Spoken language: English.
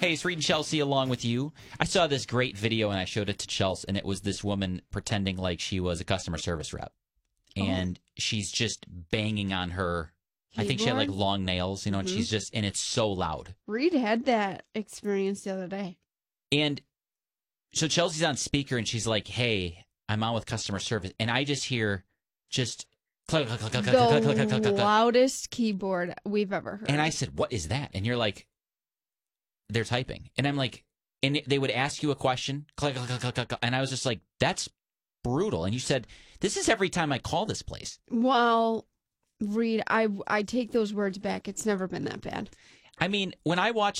Hey, it's Reed and Chelsea along with you. I saw this great video and I showed it to Chelsea, and it was this woman pretending like she was a customer service rep. And she's just banging on her. I think she had like long nails, and she's just, and it's so loud. Reed had that experience the other day. And so Chelsea's on speaker and she's like, hey, I'm on with customer service. And I just hear just click, click, click, click, click, click, click, click, click, click. Loudest keyboard we've ever heard. And I said, what is that? And you're like, they're typing. And I'm like, and they would ask you a question, click, click, click, click, click. And I was just like, that's brutal. And you said, this is every time I call this place. Well, Reed, I take those words back. It's never been that bad. I mean, when I watch